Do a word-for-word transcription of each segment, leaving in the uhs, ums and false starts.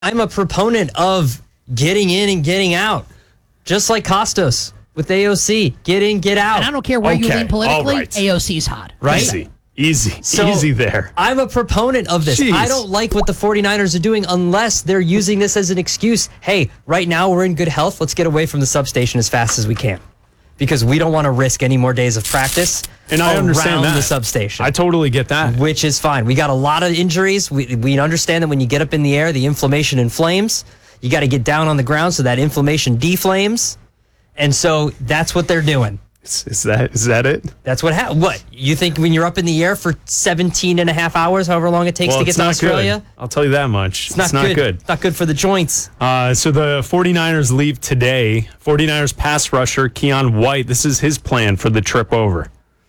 I'm a proponent of getting in and getting out, just like Costos with A O C. Get in, get out. And I don't care where Okay, you lean politically, right. A O C's hot. Right? Easy, easy, So, easy there. I'm a proponent of this. Jeez. I don't like what the 49ers are doing unless they're using this as an excuse. Hey, right now we're in good health. Let's get away from the substation as fast as we can. Because we don't want to risk any more days of practice And I understand around that. the substation. I totally get that. Which is fine. We got a lot of injuries. We, we understand that when you get up in the air, the inflammation inflames. You got to get down on the ground so that inflammation deflames. And so that's what they're doing. Is, is that is that it? That's what happened. What? You think when you're up in the air for seventeen and a half hours, however long it takes Well, to get it's to not Australia? good. I'll tell you that much. It's not, good. good. It's not good for the joints. Uh, so the 49ers leave today. 49ers pass rusher Keon White. This is his plan for the trip over.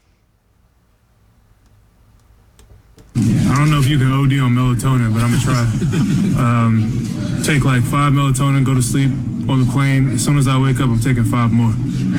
I don't know if you can O D on melatonin, but I'm gonna try. um, take like five melatonin, go to sleep on the plane. As soon as I wake up, I'm taking five more,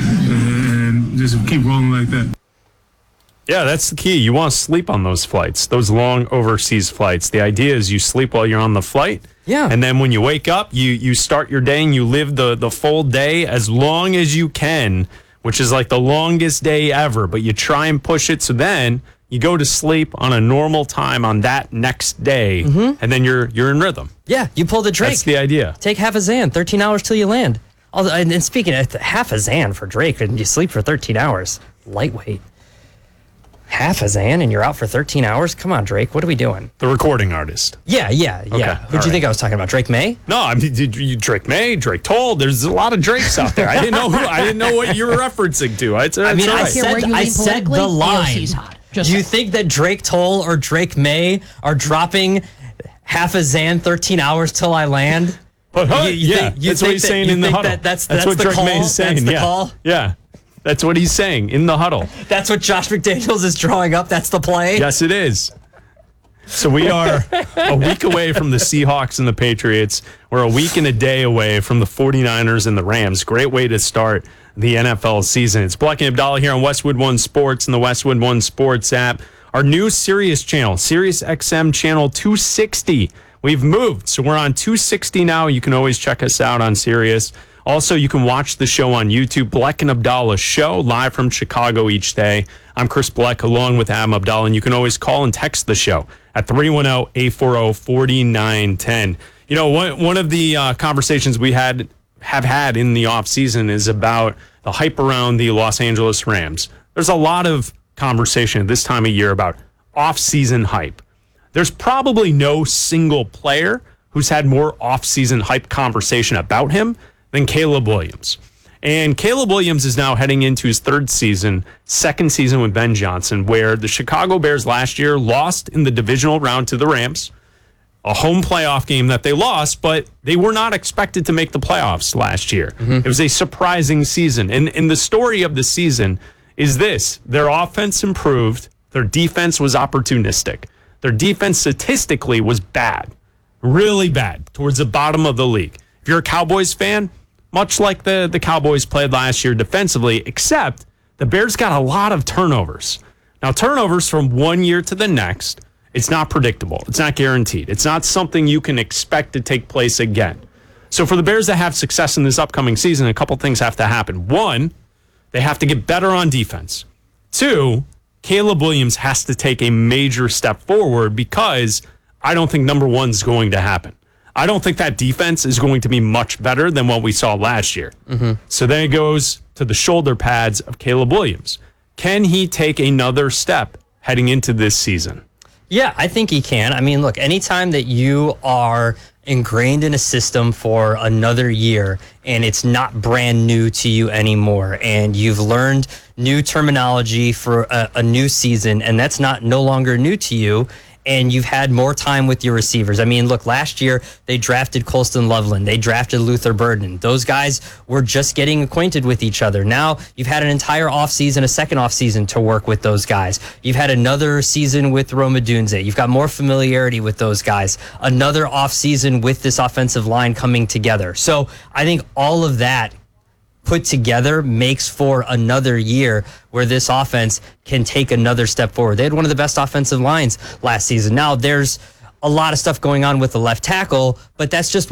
and just keep rolling like that. Yeah, that's the key. You want to sleep on those flights, those long overseas flights. The idea is you sleep while you're on the flight. Yeah. And then when you wake up, you you start your day and you live the, the full day as long as you can, which is like the longest day ever. But you try and push it so then you go to sleep on a normal time on that next day, Mm-hmm. and then you're you're in rhythm. Yeah, you pull the Drake. That's the idea. Take half a Xan, thirteen hours till you land. Although, and and speaking of half a Xan for Drake, and you sleep for thirteen hours, lightweight. Half a Xan and you're out for thirteen hours? Come on, Drake. What are we doing? The recording artist. Yeah, yeah, yeah. Okay, Who'd all you right. think I was talking about? Drake May? No, I mean did you Drake May, Drake Toll. There's a lot of Drakes out there. I didn't know who, I didn't know what you were referencing to. It's, I mean, it's all I right. care where said, you I lean said politically, the A O line. C's hot. Just Do you saying. think that Drake Toll or Drake May are dropping half a Xan thirteen hours till I land? But, huh, You- you yeah, think- you that's what think he's that- saying you in the think huddle. that that's- that's that's what the Drake call? May is saying. That's the yeah, call? yeah, that's what he's saying in the huddle. That's what Josh McDaniels is drawing up. That's the play. Yes, it is. So we are a week away from the Seahawks and the Patriots. We're a week and a day away from the 49ers and the Rams. Great way to start the N F L season. It's Bleck and Abdallah here on Westwood One Sports and the Westwood One Sports app. Our new Sirius channel, Sirius X M channel two sixty. We've moved, so we're on two sixty now. You can always check us out on Sirius. Also, you can watch the show on YouTube, Bleck and Abdallah Show, live from Chicago each day. I'm Chris Bleck, along with Adam Abdallah, and you can always call and text the show at three one zero, eight four zero, four nine one zero. You know, one, one of the uh, conversations we had have had in the offseason is about the hype around the Los Angeles Rams. There's a lot of conversation at this time of year about off-season hype. There's probably no single player who's had more off-season hype conversation about him than Caleb Williams. And Caleb Williams is now heading into his third season, second season with Ben Johnson, where the Chicago Bears last year lost in the divisional round to the Rams, a home playoff game that they lost, but they were not expected to make the playoffs last year. It was a surprising season. And, and the story of the season is this: their offense improved, their defense was opportunistic. Their defense statistically was bad, really bad, towards the bottom of the league. If you're a Cowboys fan, much like the, the Cowboys played last year defensively, except the Bears got a lot of turnovers. Now, turnovers from one year to the next, it's not predictable. It's not guaranteed. It's not something you can expect to take place again. So for the Bears to have success in this upcoming season, a couple things have to happen. One, they have to get better on defense. Two, Caleb Williams has to take a major step forward, because I don't think number one's going to happen. I don't think that defense is going to be much better than what we saw last year. Mm-hmm. So then it goes to the shoulder pads of Caleb Williams. Can he take another step heading into this season? Yeah, I think he can. I mean, look, anytime that you are ingrained in a system for another year and it's not brand new to you anymore, and you've learned new terminology for a, a new season, and that's not no longer new to you, and you've had more time with your receivers. I mean, look, last year they drafted Colston Loveland. They drafted Luther Burden. Those guys were just getting acquainted with each other. Now you've had an entire offseason, a second offseason to work with those guys. You've had another season with Rome Odunze. You've got more familiarity with those guys. Another offseason with this offensive line coming together. So I think all of that put together makes for another year where this offense can take another step forward. They had one of the best offensive lines last season. Now, there's a lot of stuff going on with the left tackle, but that's just